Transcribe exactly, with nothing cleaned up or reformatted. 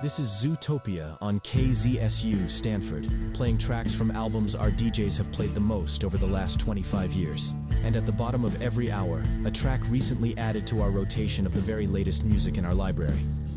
This is Zootopia on K Z S U Stanford, playing tracks from albums our D Js have played the most over the last twenty-five years. And at the bottom of every hour, a track recently added to our rotation of the very latest music in our library.